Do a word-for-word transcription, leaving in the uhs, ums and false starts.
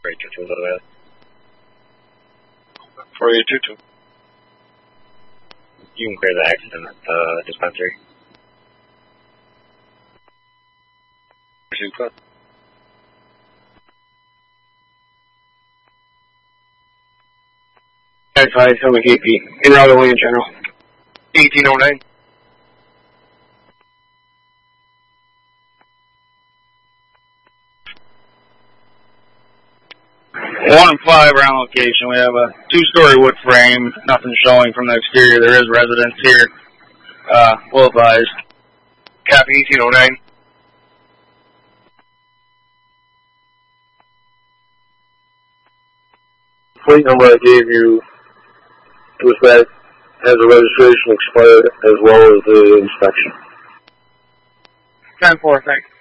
four eight two two, Little Valley. four eight two two. You can clear the accident at the dispensary. Advise, Helmet K P. In route away in general. eighteen oh nine. One and five around location. We have a two-story wood frame. Nothing showing from the exterior. There is residents here. Uh, well advised. Copy eighteen oh nine. Plate number I gave you with that has the registration expired as well as the inspection. ten four, thanks.